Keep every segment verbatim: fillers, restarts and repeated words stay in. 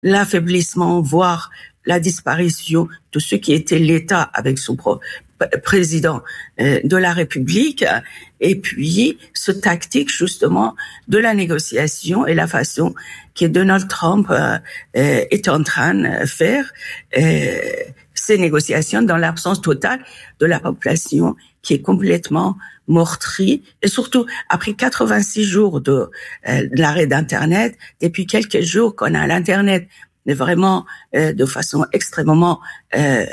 l'affaiblissement, voire la disparition de ce qui était l'État avec son propre président de la République, et puis ce tactique justement de la négociation et la façon que Donald Trump euh, est en train de faire euh, ces négociations dans l'absence totale de la population qui est complètement meurtrie, et surtout après quatre-vingt-six jours de, euh, de l'arrêt d'Internet, depuis quelques jours qu'on a l'Internet mais vraiment euh, de façon extrêmement euh,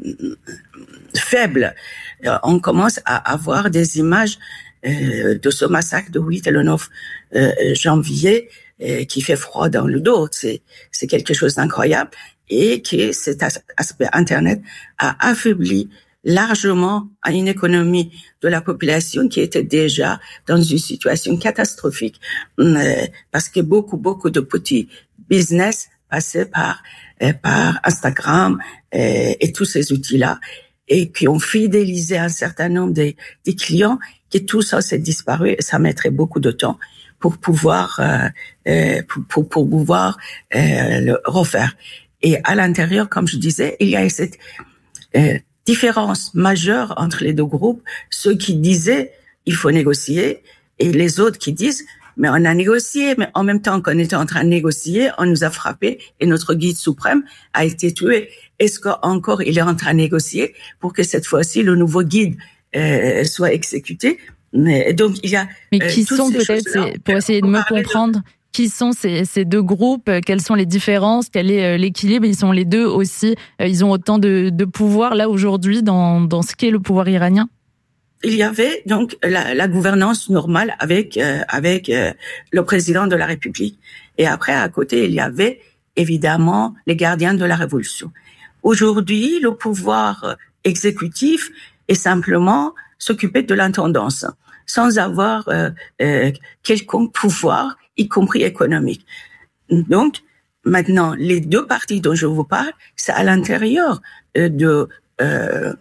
faible, on commence à avoir des images euh, de ce massacre de huit et le neuf euh, janvier euh, qui fait froid dans le dos. C'est, c'est quelque chose d'incroyable, et que cet aspect Internet a affaibli largement à une économie de la population qui était déjà dans une situation catastrophique, euh, parce que beaucoup, beaucoup de petits business passaient par, euh, par Instagram euh, et tous ces outils-là, et qui ont fidélisé un certain nombre des, des clients, que tout ça s'est disparu, et ça mettrait beaucoup de temps pour pouvoir, euh, euh, pour, pour, pour pouvoir euh, le refaire. Et à l'intérieur, comme je disais, il y a cette euh, différence majeure entre les deux groupes, ceux qui disaient il faut négocier, et les autres qui disent mais on a négocié, mais en même temps qu'on était en train de négocier, on nous a frappé et notre guide suprême a été tué. Est-ce qu'encore il est en train de négocier pour que cette fois-ci le nouveau guide euh, soit exécuté? Mais donc il y a. Mais qui euh, sont peut-être, c'est, pour essayer de me comprendre, de... qui sont ces, ces deux groupes? Quelles sont les différences? Quel est l'équilibre? Ils sont les deux aussi. Ils ont autant de, de pouvoir là aujourd'hui dans, dans ce qu'est le pouvoir iranien? Il y avait donc la, la gouvernance normale avec euh, avec euh, le président de la République, et après à côté il y avait évidemment les gardiens de la révolution. Aujourd'hui, le pouvoir exécutif est simplement s'occuper de l'intendance, sans avoir euh, euh, quelconque pouvoir, y compris économique. Donc maintenant, les deux partis dont je vous parle, c'est à l'intérieur euh, de Euh,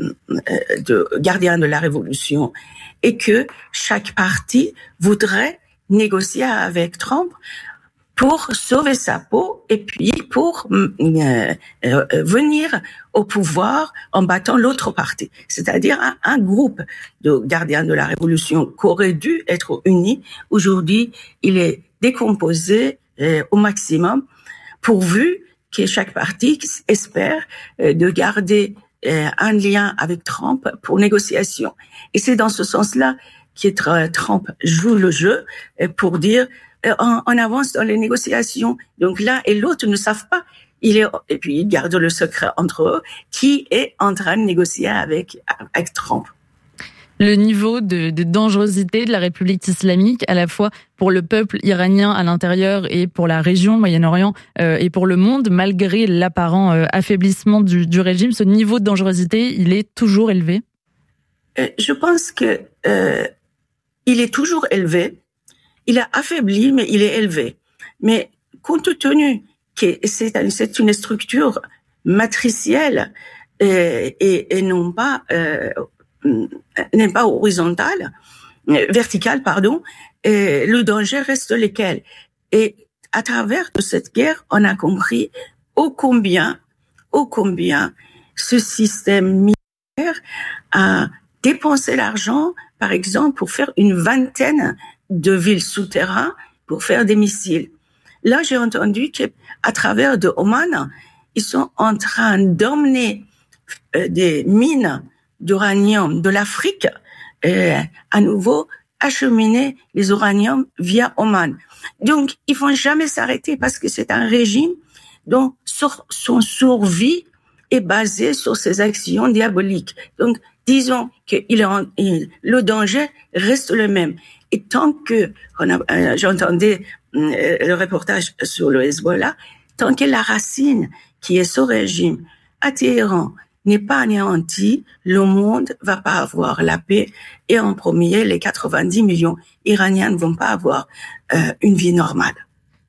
de gardiens de la révolution, et que chaque parti voudrait négocier avec Trump pour sauver sa peau et puis pour euh, euh, venir au pouvoir en battant l'autre parti. C'est-à-dire un, un groupe de gardiens de la révolution qui aurait dû être uni. Aujourd'hui, il est décomposé euh, au maximum, pourvu que chaque parti espère euh, de garder un lien avec Trump pour négociation. Et c'est dans ce sens-là que Trump joue le jeu pour dire on, on avance dans les négociations. Donc l'un et l'autre ne savent pas. Il est, et puis ils gardent le secret entre eux, qui est en train de négocier avec, avec Trump. Le niveau de, de dangerosité de la République islamique, à la fois pour le peuple iranien à l'intérieur et pour la région Moyen-Orient euh, et pour le monde, malgré l'apparent euh, affaiblissement du, du régime, ce niveau de dangerosité, il est toujours élevé? euh, Je pense que euh, il est toujours élevé. Il a affaibli, mais il est élevé. Mais compte tenu que c'est, c'est une structure matricielle euh, et, et non pas... Euh, n'est pas horizontale, verticale, pardon, et le danger reste lequel. Et à travers de cette guerre, on a compris ô combien, ô combien ce système militaire a dépensé l'argent, par exemple, pour faire une vingtaine de villes souterraines pour faire des missiles. Là, j'ai entendu qu'à travers de Oman, ils sont en train d'emmener euh, des mines d'uranium de l'Afrique, euh, à nouveau acheminer les uraniums via Oman. Donc, ils vont jamais s'arrêter parce que c'est un régime dont sur, son survie est basée sur ces actions diaboliques. Donc, disons que il est en, il, le danger reste le même. Et tant que, on a, euh, j'entendais euh, le reportage sur le Hezbollah, tant que la racine qui est ce régime à Téhéran n'est pas anéanti, le monde va pas avoir la paix, et en premier, les quatre-vingt-dix millions iraniens ne vont pas avoir euh, une vie normale.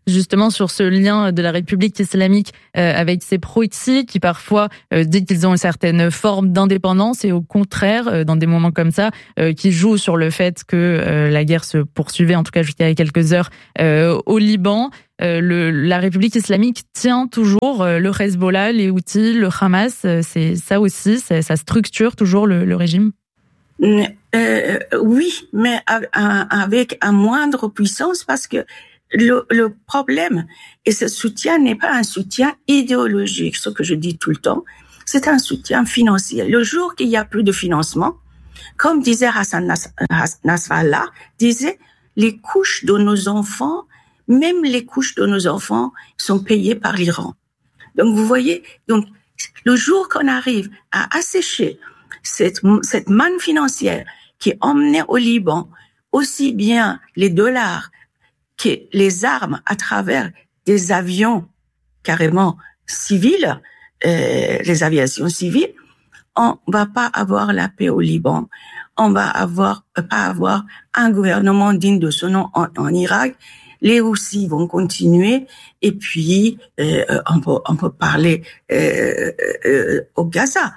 Justement, sur ce lien de la République islamique euh, avec ses proxys qui parfois euh, disent qu'ils ont une certaine forme d'indépendance et au contraire, euh, dans des moments comme ça, euh, qui jouent sur le fait que euh, la guerre se poursuivait, en tout cas jusqu'à il y a quelques heures, euh, au Liban. Euh, le, la République islamique tient toujours euh, le Hezbollah, les Houthis, le Hamas. Euh, c'est ça aussi, ça, ça structure toujours le, le régime. Euh, oui, mais avec un moindre puissance parce que Le, le problème, et ce soutien n'est pas un soutien idéologique, ce que je dis tout le temps, c'est un soutien financier. Le jour qu'il y a plus de financement, comme disait Hassan Nasrallah, disait, les couches de nos enfants, même les couches de nos enfants sont payées par l'Iran. Donc vous voyez, donc le jour qu'on arrive à assécher cette, cette manne financière qui emmenait au Liban aussi bien les dollars que les armes à travers des avions carrément civils, euh, les aviations civiles, on va pas avoir la paix au Liban. On va avoir pas avoir un gouvernement digne de ce nom en, en Irak. Les Houthis vont continuer et puis euh, on peut on peut parler euh, euh, au Gaza.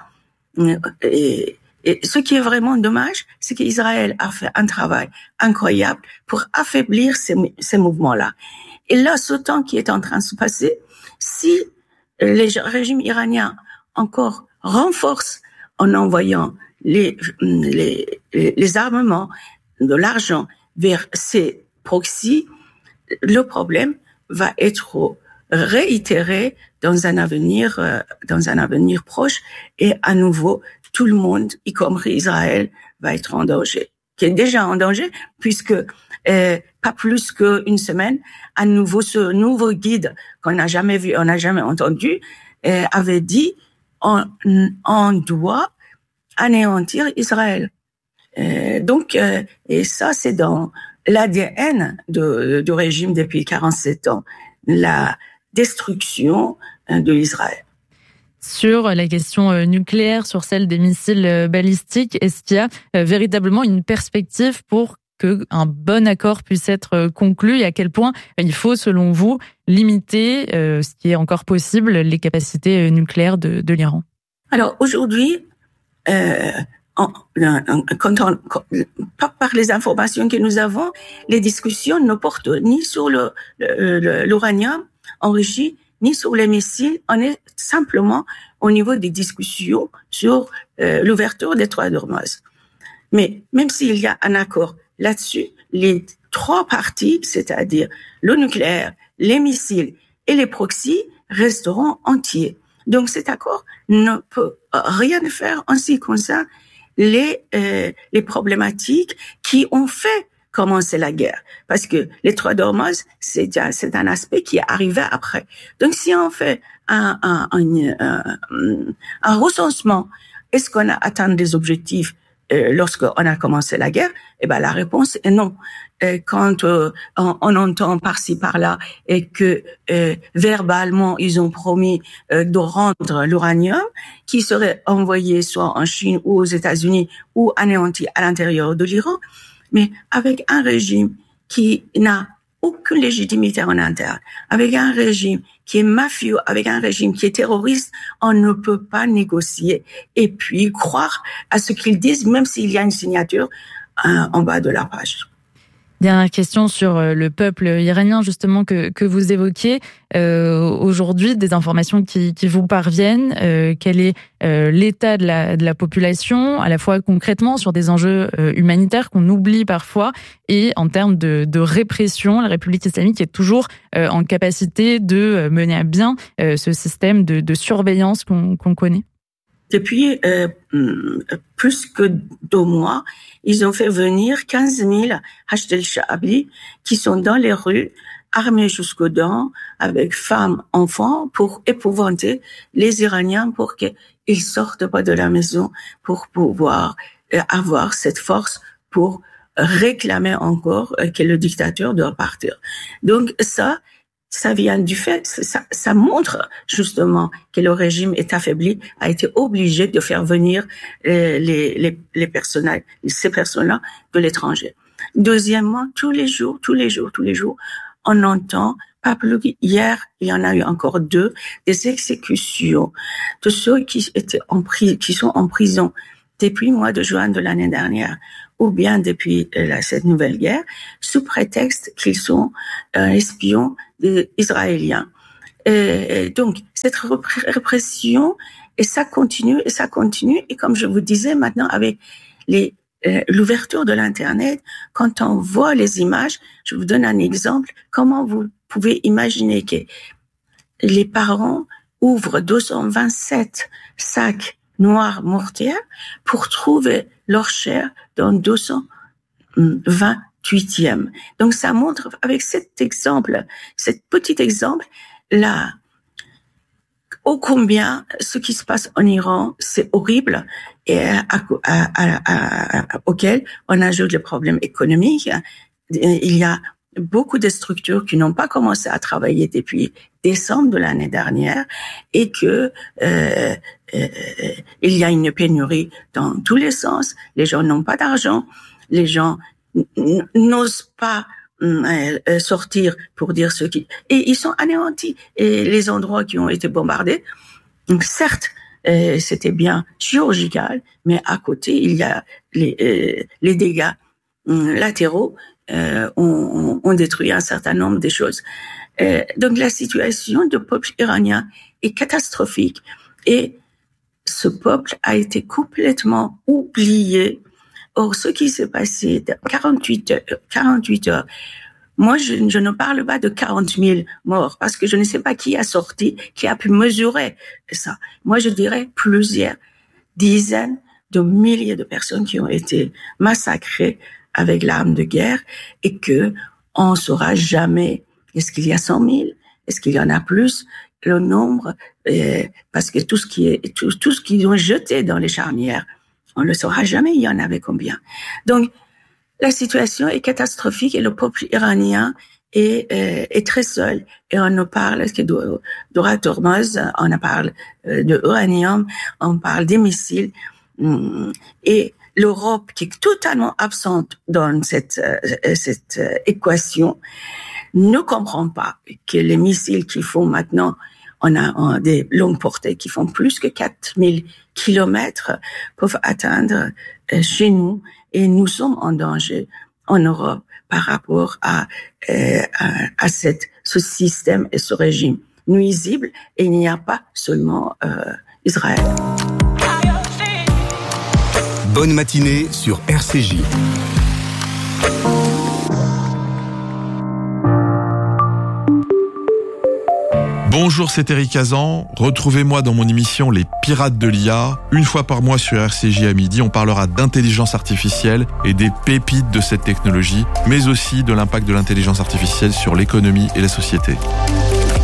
Et, Et ce qui est vraiment dommage, c'est qu'Israël a fait un travail incroyable pour affaiblir ces, ces mouvements-là. Et là, ce temps qui est en train de se passer, si les régimes iraniens encore renforcent en envoyant les, les, les armements, de l'argent vers ces proxys, le problème va être réitéré dans un avenir, dans un avenir proche et à nouveau, tout le monde, y compris Israël, va être en danger, qui est déjà en danger, puisque euh, pas plus qu'une semaine, à nouveau, ce nouveau guide qu'on n'a jamais vu, on n'a jamais entendu, euh, avait dit on, on doit anéantir Israël. Euh, donc, euh, et ça, c'est dans l'A D N de, du régime depuis quarante-sept ans, la destruction de l'Israël. Sur la question nucléaire, sur celle des missiles balistiques, est-ce qu'il y a véritablement une perspective pour qu'un bon accord puisse être conclu et à quel point il faut, selon vous, limiter, euh, ce qui est encore possible, les capacités nucléaires de, de l'Iran? Alors aujourd'hui, euh, en, en, quand on, quand, par les informations que nous avons, les discussions ne portent ni sur le, le, l'uranium enrichi, ni sur les missiles. On est simplement au niveau des discussions sur euh, l'ouverture des trois d'Ormuz. Mais même s'il y a un accord là-dessus, les trois parties, c'est-à-dire le nucléaire, les missiles et les proxys, resteront entiers. Donc cet accord ne peut rien faire en ce qui concerne les, euh, les problématiques qui ont fait commencer la guerre. Parce que les trois d'Ormuz, c'est, c'est un aspect qui est arrivé après. Donc si on fait un, un, un, un, un recensement, est-ce qu'on a atteint des objectifs euh, lorsqu'on a commencé la guerre? Eh ben la réponse est non. Euh, quand euh, on, on entend par-ci par-là et que euh, verbalement ils ont promis euh, de rendre l'uranium qui serait envoyé soit en Chine ou aux États-Unis ou anéanti à l'intérieur de l'Iran, mais avec un régime qui n'a aucune légitimité en interne, avec un régime qui est mafieux, avec un régime qui est terroriste, on ne peut pas négocier et puis croire à ce qu'ils disent, même s'il y a une signature euh, en bas de la page. Dernière question sur le peuple iranien justement que que vous évoquiez. Euh, aujourd'hui, des informations qui qui vous parviennent. Euh, quel est euh, l'état de la de la population, à la fois concrètement sur des enjeux euh, humanitaires qu'on oublie parfois, et en termes de de répression, la République islamique est toujours euh, en capacité de mener à bien euh, ce système de de surveillance qu'on qu'on connaît. Depuis euh, plus que deux mois, ils ont fait venir quinze mille Hashd el-Sha'abi qui sont dans les rues, armés jusqu'aux dents, avec femmes, enfants, pour épouvanter les Iraniens pour qu'ils sortent pas de la maison, pour pouvoir avoir cette force pour réclamer encore que le dictateur doit partir. Donc ça, ça vient du fait, ça, ça montre justement que le régime est affaibli, a été obligé de faire venir les, les, les personnes, ces personnes-là de l'étranger. Deuxièmement, tous les jours, tous les jours, tous les jours, on entend pas plus hier, il y en a eu encore deux, des exécutions de ceux qui étaient en prison, qui sont en prison depuis le mois de juin de l'année dernière, ou bien depuis euh, cette nouvelle guerre, sous prétexte qu'ils sont euh, espions israéliens. Et, et donc, cette répression, et ça continue, et ça continue, et comme je vous disais maintenant, avec les euh, l'ouverture de l'Internet, quand on voit les images, je vous donne un exemple, comment vous pouvez imaginer que les parents ouvrent deux cent vingt-sept sacs noirs mortiers pour trouver leur chair dans deux cent vingt-huitième. Donc ça montre avec cet exemple, cet petit exemple, là, ô combien ce qui se passe en Iran, c'est horrible et à, à, à, à, auquel on ajoute les problèmes économiques. Il y a beaucoup de structures qui n'ont pas commencé à travailler depuis décembre de l'année dernière et que euh, euh, il y a une pénurie dans tous les sens. Les gens n'ont pas d'argent, les gens n- n'osent pas euh, sortir pour dire ce qui... Et ils sont anéantis. Et les endroits qui ont été bombardés, certes, euh, c'était bien chirurgical, mais à côté, il y a les, euh, les dégâts euh, latéraux Euh, ont, ont détruit un certain nombre de choses. Euh, donc la situation du peuple iranien est catastrophique et ce peuple a été complètement oublié. Or, ce qui s'est passé de quarante-huit heures, quarante-huit heures, moi je, je ne parle pas de quarante mille morts parce que je ne sais pas qui a sorti, qui a pu mesurer ça. Moi je dirais plusieurs dizaines de milliers de personnes qui ont été massacrées avec l'arme de guerre et que on saura jamais est-ce qu'il y a cent mille, est-ce qu'il y en a plus, le nombre, euh, parce que tout ce qui est tout, tout ce qu'ils ont jeté dans les charnières, on ne le saura jamais, il y en avait combien. Donc la situation est catastrophique et le peuple iranien est, euh, est très seul. Et on en parle de Dora Tormoz, on en parle euh, de uranium, on parle des missiles et l'Europe, qui est totalement absente dans cette, euh, cette euh, équation, ne comprend pas que les missiles qui font maintenant, on a, on a des longues portées qui font plus que quatre mille kilomètres, peuvent atteindre euh, chez nous, et nous sommes en danger en Europe par rapport à, euh, à, à cette, ce système et ce régime nuisible, et il n'y a pas seulement euh, Israël. Bonne matinée sur R C J. Bonjour, c'est Eric Hazan. Retrouvez-moi dans mon émission Les Pirates de l'I A. Une fois par mois sur R C J à midi, on parlera d'intelligence artificielle et des pépites de cette technologie, mais aussi de l'impact de l'intelligence artificielle sur l'économie et la société.